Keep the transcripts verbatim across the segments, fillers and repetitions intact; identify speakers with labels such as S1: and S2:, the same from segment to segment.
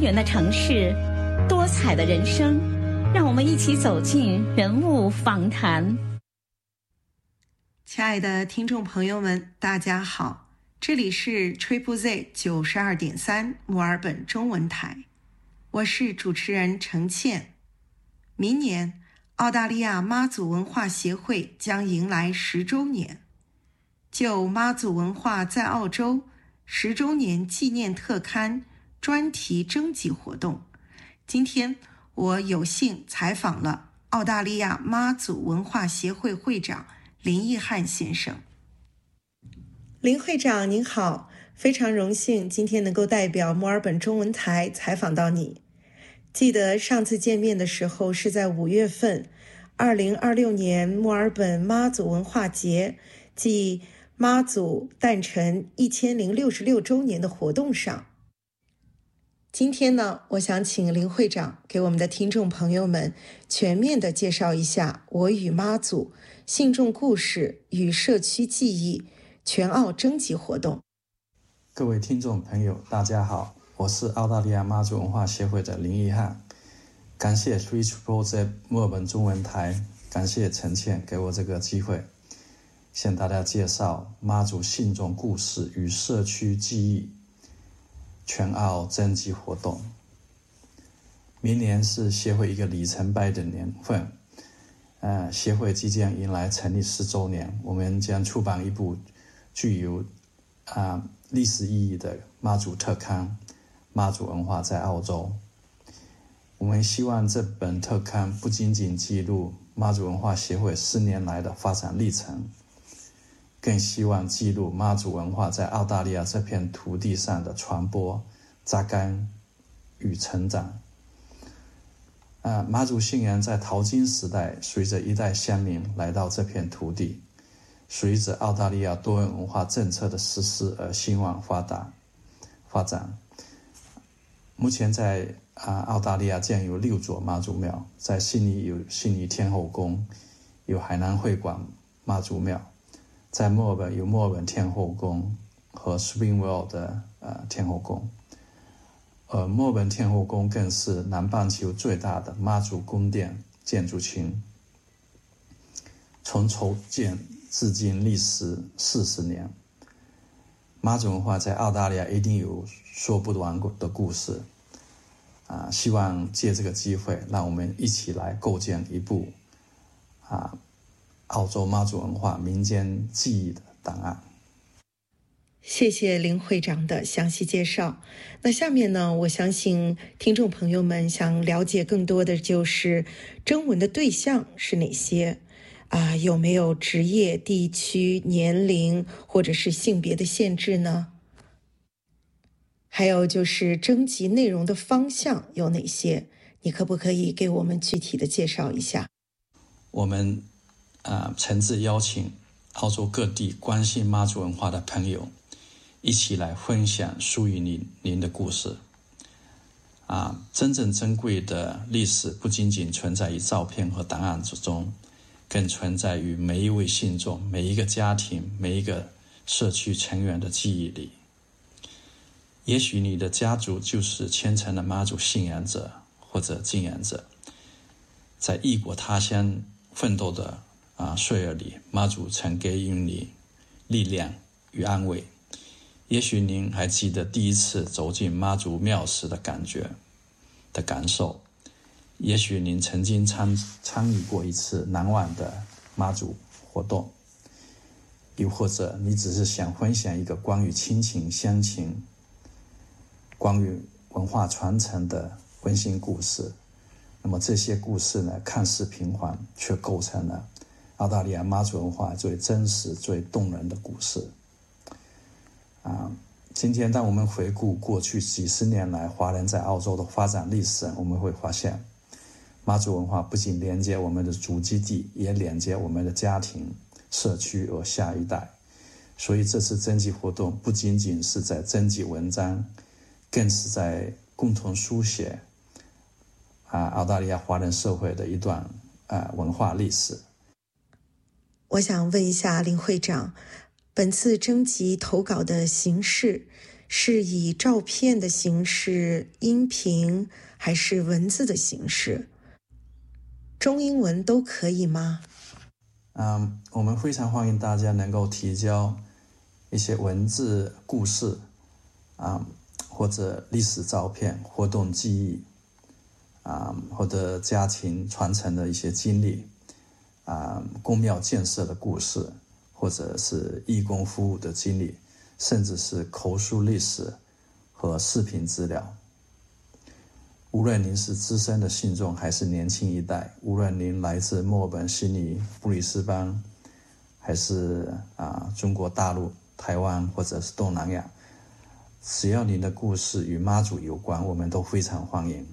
S1: 元的城市，多彩的人生，让我们一起走进人物访谈。
S2: 亲爱的听众朋友们，大家好，这里是 Triple Z 九十二点三墨尔本中文台，我是主持人程倩。明年澳大利亚妈祖文化协会将迎来十周年，就妈祖文化在澳洲十周年纪念特刊专题征集活动，今天我有幸采访了澳大利亚妈祖文化协会会长林义汉先生。林会长您好，非常荣幸今天能够代表墨尔本中文台采访到你。记得上次见面的时候是在五月份，二零二六年墨尔本妈祖文化节即妈祖诞辰一千零六十六周年的活动上。今天呢，我想请林会长给我们的听众朋友们全面地介绍一下我与妈祖信众故事与社区记忆全澳征集活动。
S3: 各位听众朋友大家好，我是澳大利亚妈祖文化协会的林义汉，感谢 Triple Z 墨尔本中文台，感谢陈倩给我这个机会向大家介绍妈祖信众故事与社区记忆全澳征集活动。明年是协会一个里程碑的年份，呃，协会即将迎来成立十周年，我们将出版一部具有啊、呃、历史意义的妈祖特刊《妈祖文化在澳洲》。我们希望这本特刊不仅仅记录妈祖文化协会四年来的发展历程，更希望记录妈祖文化在澳大利亚这片土地上的传播、扎根与成长。啊，妈祖信仰在淘金时代随着一代乡民来到这片土地，随着澳大利亚多元文化政策的实施而兴旺发达发展。目前在啊澳大利亚将有六座妈祖庙，在悉尼有悉尼天后宫，有海南会馆妈祖庙，在墨尔本有墨尔本天后宫和 Springvale 的呃天后宫。而墨尔本天后宫更是南半球最大的妈祖宫殿建筑群，从筹建至今历时四十年。妈祖文化在澳大利亚一定有说不完的故事啊！希望借这个机会，让我们一起来构建一部啊澳洲妈祖文化民间记忆的档案。
S2: 谢谢林会长的详细介绍。那下面呢，我相信听众朋友们想了解更多的就是征文的对象是哪些啊？有没有职业、地区、年龄或者是性别的限制呢？还有就是征集内容的方向有哪些？你可不可以给我们具体的介绍一下？
S3: 我们啊，诚挚邀请澳洲各地关心妈祖文化的朋友一起来分享属于您您的故事啊！真正珍贵的历史不仅仅存在于照片和档案之中，更存在于每一位信众、每一个家庭、每一个社区成员的记忆里。也许你的家族就是虔诚的妈祖信仰者或者敬仰者，在异国他乡奋斗的啊岁月里，妈祖曾给予你力量与安慰。也许您还记得第一次走进妈祖庙时的感觉的感受，也许您曾经参参与过一次难忘的妈祖活动，又或者你只是想分享一个关于亲情乡情、关于文化传承的温馨故事。那么这些故事呢，看似平凡，却构成了澳大利亚妈祖文化最真实、最动人的故事。啊，今天当我们回顾过去几十年来华人在澳洲的发展历史，我们会发现，妈祖文化不仅连接我们的祖基地，也连接我们的家庭、社区和下一代。所以这次征集活动不仅仅是在征集文章，更是在共同书写啊澳大利亚华人社会的一段啊文化历史。
S2: 我想问一下林会长，本次征集投稿的形式是以照片的形式、音频还是文字的形式？中英文都可以吗？
S3: 嗯，我们非常欢迎大家能够提交一些文字故事啊、嗯，或者历史照片、活动记忆啊、嗯，或者家庭传承的一些经历啊、嗯，公庙建设的故事，或者是义工服务的经历，甚至是口述历史和视频资料。无论您是资深的信众还是年轻一代，无论您来自墨尔本、悉尼、布里斯班，还是啊中国大陆、台湾或者是东南亚，只要您的故事与妈祖有关，我们都非常欢迎。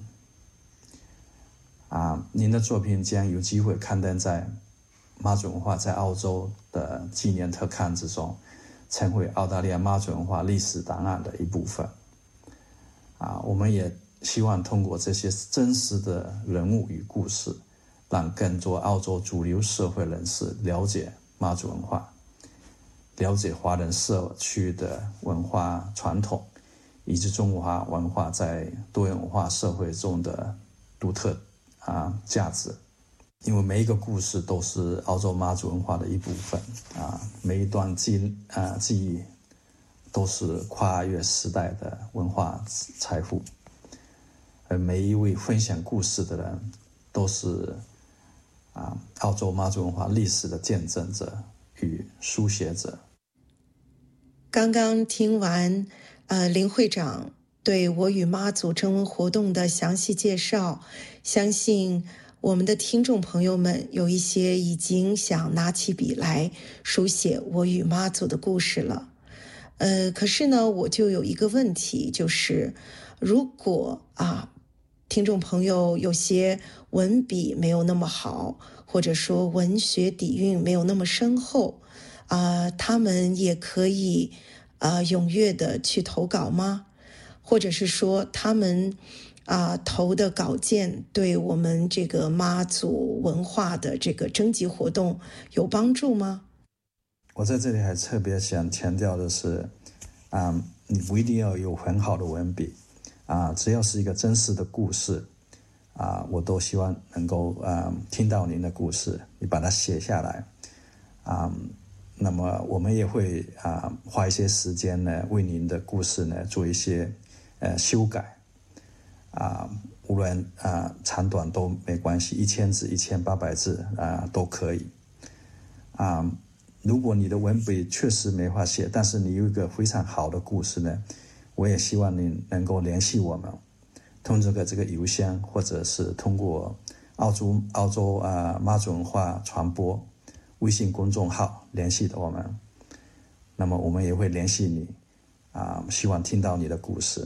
S3: 啊，您的作品将有机会刊登在妈祖文化在澳洲的纪念特刊之中，成为澳大利亚妈祖文化历史档案的一部分。啊，我们也希望通过这些真实的人物与故事，让更多澳洲主流社会人士了解妈祖文化，了解华人社区的文化传统，以及中华文化在多元文化社会中的独特啊价值。因为每一个故事都是澳洲妈祖文化的一部分啊，每一段记啊记忆都是跨越时代的文化财富。而每一位分享故事的人都是啊，澳洲妈祖文化历史的见证者与书写者。
S2: 刚刚听完呃林会长对我与妈祖征文活动的详细介绍，相信我们的听众朋友们有一些已经想拿起笔来书写我与妈祖的故事了。呃，可是呢，我就有一个问题，就是如果啊听众朋友有些文笔没有那么好，或者说文学底蕴没有那么深厚，啊、呃，他们也可以啊、呃、踊跃的去投稿吗？或者是说他们啊、呃、投的稿件对我们这个妈祖文化的这个征集活动有帮助吗？
S3: 我在这里还特别想强调的是，啊、嗯，你不一定要有很好的文笔。啊，只要是一个真实的故事，啊，我都希望能够啊听到您的故事，你把它写下来，啊，那么我们也会啊花一些时间呢，为您的故事呢做一些呃修改，啊，无论啊长短都没关系，一千字、一千八百字啊都可以，啊，如果你的文笔确实没法写，但是你有一个非常好的故事呢，我也希望你能够联系我们，通过这个邮箱，或者是通过澳洲澳洲啊妈祖文化传播微信公众号联系我们。那么我们也会联系你啊，希望听到你的故事。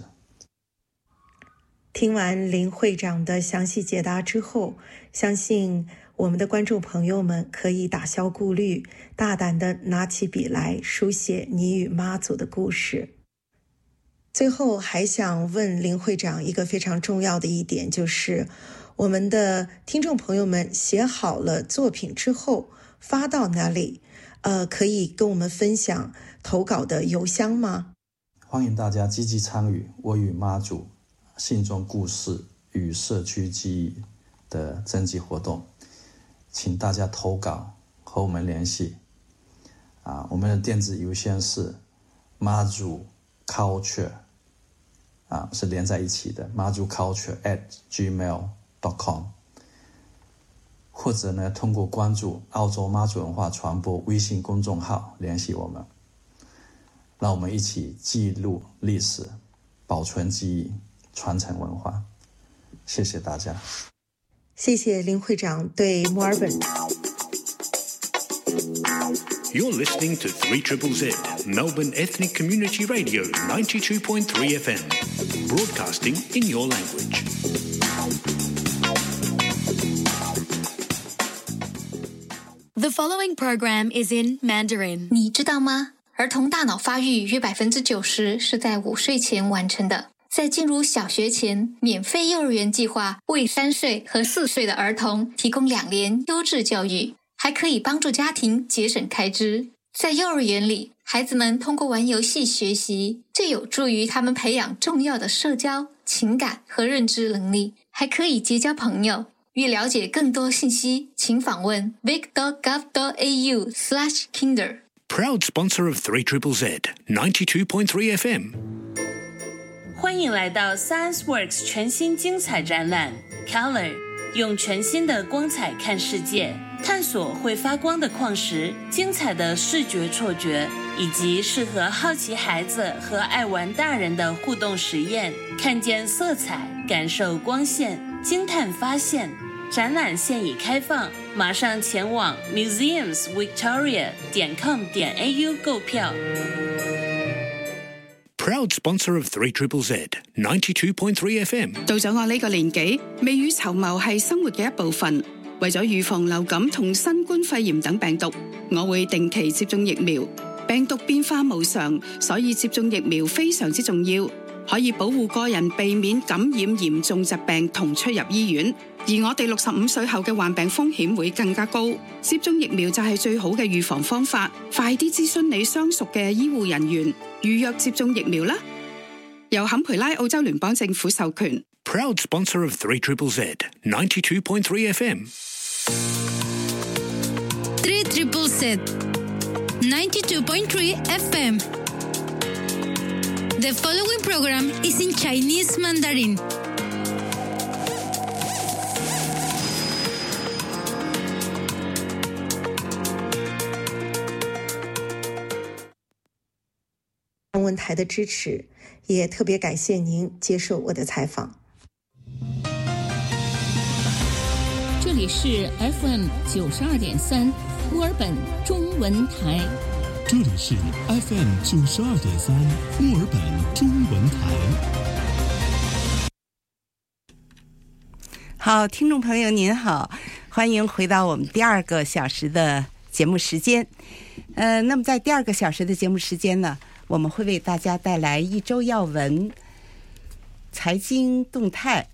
S2: 听完林会长的详细解答之后，相信我们的观众朋友们可以打消顾虑，大胆的拿起笔来书写你与妈祖的故事。最后还想问林会长一个非常重要的一点，就是我们的听众朋友们写好了作品之后发到哪里？呃，可以跟我们分享投稿的邮箱吗？
S3: 欢迎大家积极参与我与妈祖信众故事与社区记忆的征集活动，请大家投稿和我们联系。啊，我们的电子邮箱是妈祖 culture。啊，是连在一起的 妈祖 culture at gmail dot com， 或者呢，通过关注澳洲妈祖文化传播微信公众号联系我们，让我们一起记录历史，保存记忆，传承文化。谢谢大家。
S2: 谢谢林会长对墨尔本。
S4: You're listening to three Z Z Z, Melbourne Ethnic Community Radio ninety-two point three F M, broadcasting in your language.
S5: The following program is in Mandarin.
S6: 你知道吗？儿童大脑发育约百分之九十是在五岁前完成的。在进入小学前，免费幼儿园计划为三岁和四岁的儿童提供两年优质教育，还可以帮助家庭节省开支。在幼儿园里， 孩子们通过玩游戏学习，这有助于他们培养重要的社交、情感和认知能力，还可以结交朋友。欲了解更多信息，请访问 vic dot gov dot a u slash kinder。
S4: Proud sponsor of three triple Z, ninety-two point three F M。
S7: 欢迎来到 ScienceWorks 全新精彩展览 Color， 用全新的光彩看世界，探索会发光的矿石，精彩的视觉错觉，以及适合好奇孩子和爱玩大人的互动实验，看见色彩，感受光线，惊叹发现。展览现已开放，马上前往 museums victoria dot com dot a u 购票。
S4: Proud sponsor of three triple Z, ninety-two point three F M。
S8: 到咗我呢個年紀，未雨綢繆係生活嘅一部分。為咗預防流感同新冠肺炎等病毒，我會定期接種疫苗。病毒變化無常，所以接種疫苗非常之重要，可以保護個人避免感染嚴重疾病同出入醫院。而我哋六十五歲後嘅患病風險會更加高，接種疫苗就係最好嘅預防方法。快啲諮詢你相熟嘅醫護人員，預約接種疫苗啦。由坎培拉澳洲聯邦政府授權。
S4: Proud sponsor of three triple Z, ninety-two point three F M。
S9: three triple Z, ninety-two point three F M。 The following program is in Chinese Mandarin。
S2: 中文台的支持，也特别感谢您接受我的采访。
S1: 这里是 F M 九十二点三墨尔本中文台。
S10: 这里是 F M 九十二点三墨尔本中文台。
S2: 好，听众朋友您好，欢迎回到我们第二个小时的节目时间。呃，那么在第二个小时的节目时间呢，我们会为大家带来一周要闻、财经动态、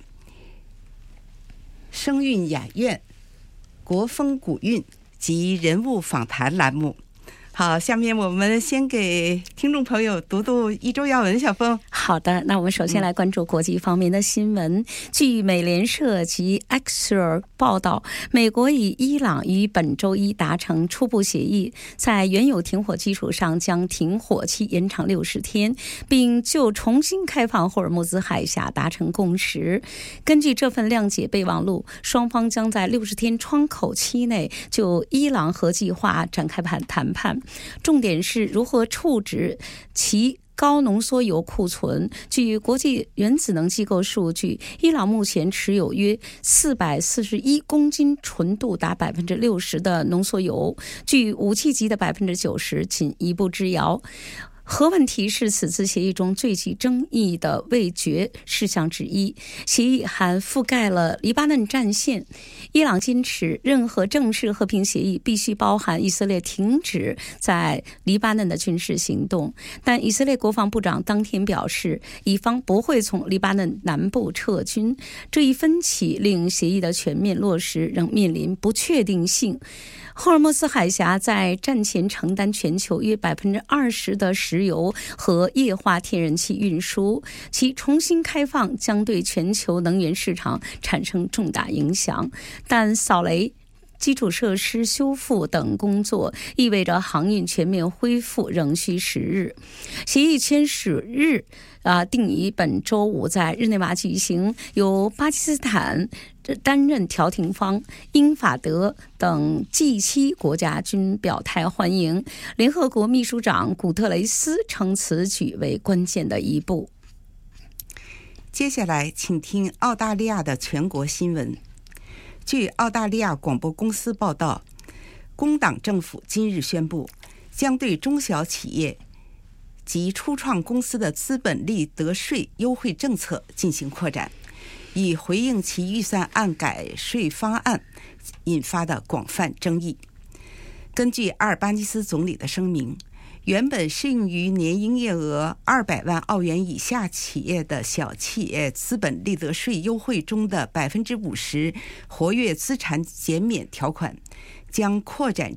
S2: 声韵雅苑、国风古韵及人物访谈栏目。好，下面我们先给听众朋友读读一周要闻。小峰。
S1: 好的，那我们首先来关注国际方面的新闻。嗯、据美联社及 Axios 报道，美国与伊朗于本周一达成初步协议，在原有停火基础上将停火期延长六十天，并就重新开放霍尔木兹海峡达成共识。根据这份谅解备忘录，双方将在六十天窗口期内就伊朗核计划展开谈判。重点是如何处置其高浓缩铀库存。据国际原子能机构数据，伊朗目前持有约四百四十一公斤纯度达百分之六十的浓缩铀，距武器级的百分之九十仅一步之遥。核问题是此次协议中最具争议的未决事项之一。协议还覆盖了黎巴嫩战线。伊朗坚持任何正式和平协议必须包含以色列停止在黎巴嫩的军事行动，但以色列国防部长当天表示，以方不会从黎巴嫩南部撤军。这一分歧令协议的全面落实仍面临不确定性。霍尔木兹海峡在战前承担全球约百分之二十的石油和液化天然气运输，其重新开放将对全球能源市场产生重大影响。但扫雷、基础设施修复等工作意味着航运全面恢复仍需时日。协议签署日啊，定于本周五在日内瓦举行，由巴基斯坦担任调停方，英法德等 G 七 国家均表态欢迎。联合国秘书长古特雷斯称此举为关键的一步。
S2: 接下来请听澳大利亚的全国新闻。据澳大利亚广播公司报道，工党政府今日宣布，将对中小企业及初创公司的资本利得税优惠政策进行扩展，以回应其预算案改税方案引发的广泛争议。根据阿尔巴尼斯总理的声明，原本适用于年营业额二百万澳元以下企业的小企业资本利得税优惠中的百分之五十活跃资产减免条款，将扩展至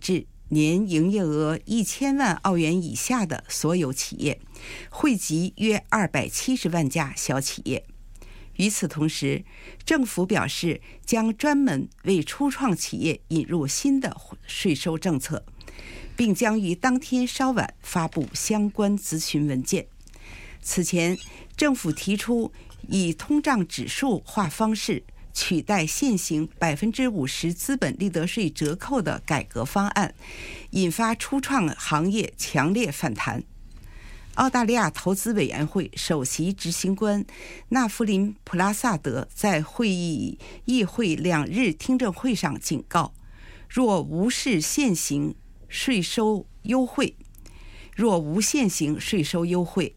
S2: 年营业额一千万澳元以下的所有企业，惠及约二百七十万家小企业。与此同时，政府表示将专门为初创企业引入新的税收政策，并将于当天稍晚发布相关咨询文件。此前，政府提出以通胀指数化方式取代现行百分之五十资本利得税折扣的改革方案，引发初创行业强烈反弹。澳大利亚投资委员会首席执行官纳夫林·普拉萨德在会议议会两日听证会上警告，若无视现行税收优惠，若无现行税收优惠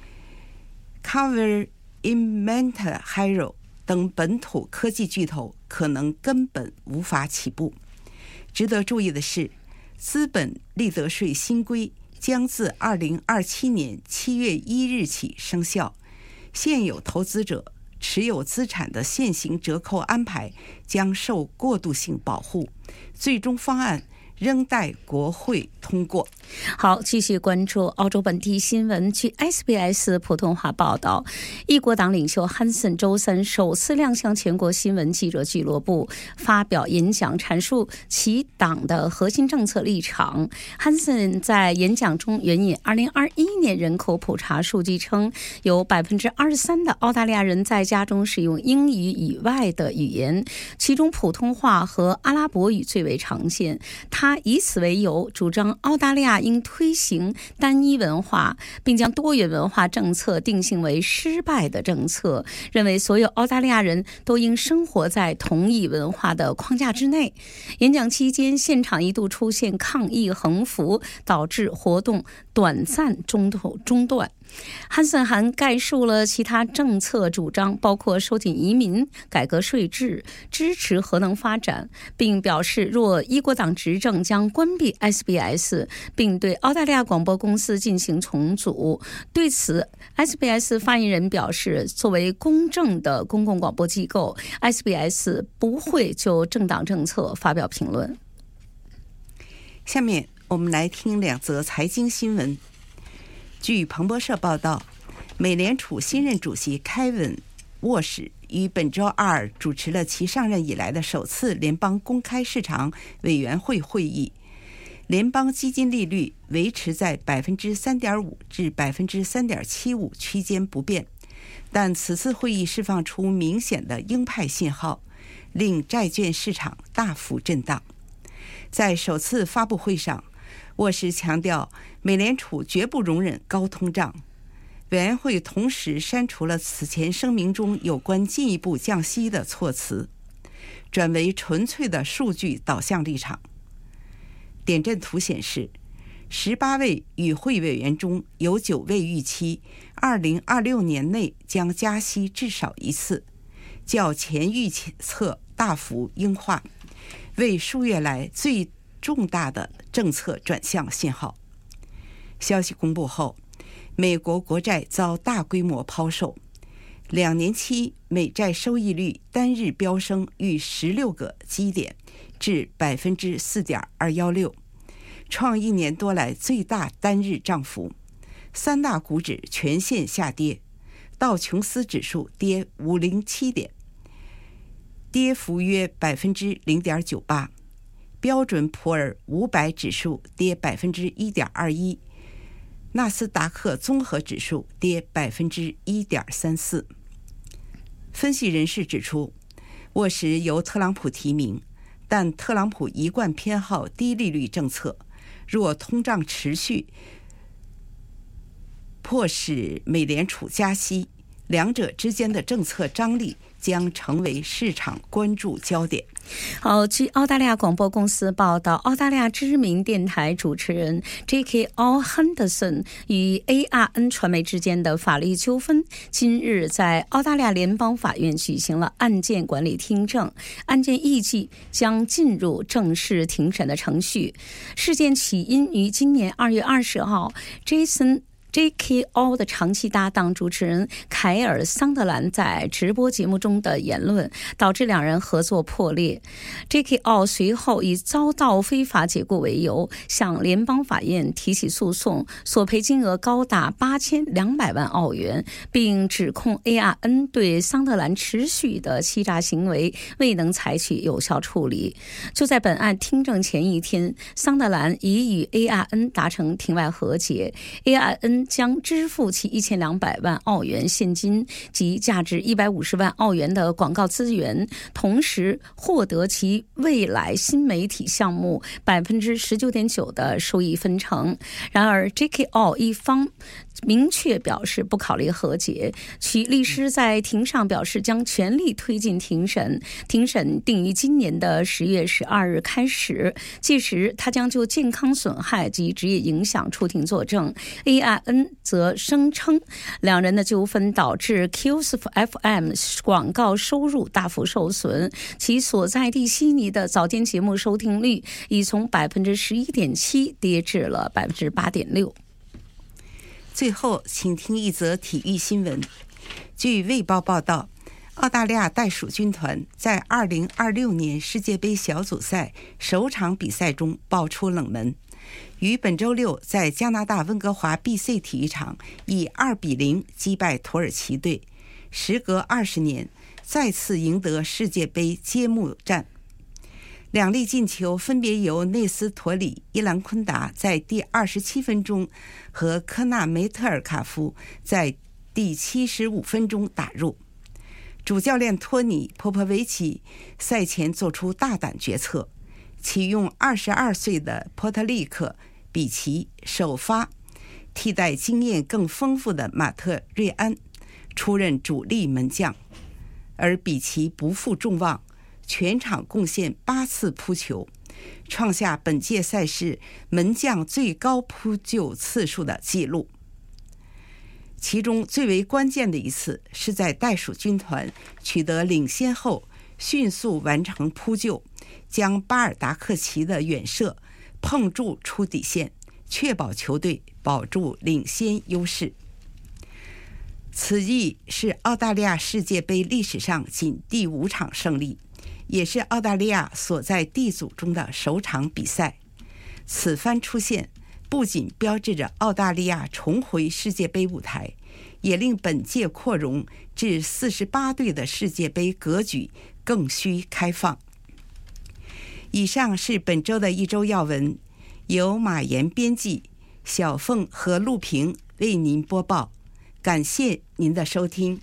S2: ，Cover Invent Hero 等本土科技巨头可能根本无法起步。值得注意的是，资本利得税新规将自二零二七年七月一日起生效，现有投资者持有资产的现行折扣安排将受过渡性保护，最终方案仍待国会通过。
S1: 好，继续关注澳洲本地新闻。据 S B S 普通话报道，一国党领袖汉森周三首次亮相全国新闻记者俱乐部，发表演讲，阐述其党的核心政策立场。汉森在演讲中援引二零二一年人口普查数据称，有百分之二十三的澳大利亚人在家中使用英语以外的语言，其中普通话和阿拉伯语最为常见。他以此为由，主张澳大利亚应推行单一文化，并将多元文化政策定性为失败的政策，认为所有澳大利亚人都应生活在同一文化的框架之内。演讲期间，现场一度出现抗议横幅，导致活动短暂中途中断。汉森还概述了其他政策主张，包括收紧移民、改革税制、支持核能发展，并表示若一国党执政将关闭 S B S， 并对澳大利亚广播公司进行重组。对此， S B S 发言人表示，作为公正的公共广播机构， S B S 不会就政党政策发表评论。
S2: 下面我们来听两则财经新闻。据彭博社报道，美联储新任主席凯文·沃什于本周二主持了其上任以来的首次联邦公开市场委员会会议。联邦基金利率维持在 百分之三点五 至 百分之三点七五 区间不变，但此次会议释放出明显的鹰派信号，令债券市场大幅震荡。在首次发布会上，沃什强调美联储绝不容忍高通胀。委员会同时删除了此前声明中有关进一步降息的措辞，转为纯粹的数据导向立场。点阵图显示，十八位与会委员中有九位预期二零二六年内将加息至少一次，较前预测大幅鹰化，为数月来最重大的政策转向信号。消息公布后，美国国债遭大规模抛售，两年期美债收益率单日飙升逾十六个基点至 百分之四点二一六， 创一年多来最大单日涨幅。三大股指全线下跌，道琼斯指数跌五百零七点，跌幅约 百分之零点九八， 标准普尔五百指数跌 百分之一点二一， 纳斯达克综合指数跌 百分之一点三四。 分析人士指出，沃什由特朗普提名，但特朗普一贯偏好低利率政策，若通胀持续，迫使美联储加息，两者之间的政策张力将成为市场关注焦点。
S1: 好，据澳大利亚广播公司报道，澳大利亚知名电台主持人 J K O Henderson 与 A R N 传媒之间的法律纠纷，今日在澳大利亚联邦法院举行了案件管理听证，案件预计将进入正式庭审的程序。事件起因于今年二月二十号 Jason J K O 的长期搭档主持人凯尔·桑德兰在直播节目中的言论，导致两人合作破裂。J K O 随后以遭到非法解雇为由，向联邦法院提起诉讼，索赔金额高达八千两百万澳元，并指控 A R N 对桑德兰持续的欺诈行为未能采取有效处理。就在本案听证前一天，桑德兰已与 A R N 达成庭外和解， A R N 将支付其一千两百万澳元现金及价值一百五十万澳元的广告资源，同时获得其未来新媒体项目百分之十九点九的收益分成。然而 J K O 一方明确表示不考虑和解，其律师在庭上表示将全力推进庭审，庭审定于今年的十月十二日开始，届时他将就健康损害及职业影响出庭作证。 A R N 则声称两人的纠纷导致 Q S F M 广告收入大幅受损，其所在地悉尼的早间节目收听率已从百分之十一点七跌至了百分之八点六。
S2: 最后，请听一则体育新闻。据《卫报》报道，澳大利亚袋鼠军团在二零二六年世界杯小组赛首场比赛中爆出冷门，于本周六在加拿大温哥华 B C 体育场以二比零击败土耳其队，时隔二十年再次赢得世界杯揭幕战。两粒进球分别由内斯托里、伊兰昆达在第二十七分钟和科纳梅特尔卡夫在第七十五分钟打入。主教练托尼·波波维奇赛前做出大胆决策，启用二十二岁的波特利克·比奇首发，替代经验更丰富的马特·瑞安出任主力门将，而比奇不负众望，全场贡献八次扑球，创下本届赛事门将最高扑救次数的纪录。其中最为关键的一次是在袋鼠军团取得领先后迅速完成扑救，将巴尔达克奇的远射碰住出底线，确保球队保住领先优势。此役是澳大利亚世界杯历史上仅第五场胜利，也是澳大利亚所在 D 组中的首场比赛。此番出现不仅标志着澳大利亚重回世界杯舞台，也令本届扩容至四十八队的世界杯格局更需开放。以上是本周的一周要闻，由马岩编辑，小凤和陆平为您播报。感谢您的收听。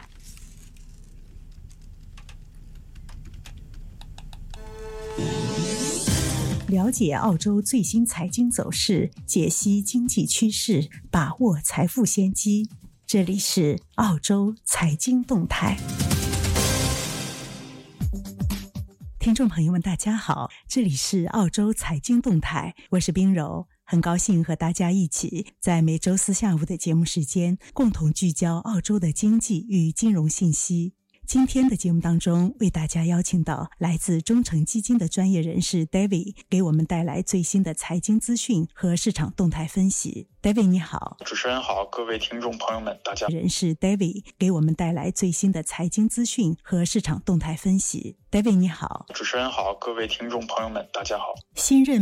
S11: 了解澳洲最新财经走势，解析经济趋势，把握财富先机。这里是澳洲财经动态。听众朋友们大家好，这里是澳洲财经动态，我是冰柔，很高兴和大家一起在每周四下午的节目时间共同聚焦澳洲的经济与金融信息。今天的节目当中，为大家邀请到来自中诚基金的专业人士 David 给我们带来最新的财经资讯和市场动态分析。David 你好。
S12: 主持人好，各位听众朋友们大家好。
S11: 人士 David 给我们带来最新的财经资讯和市场动态分析。David 你好。
S12: 主持人好，各位听众朋友们大家好。
S11: 新任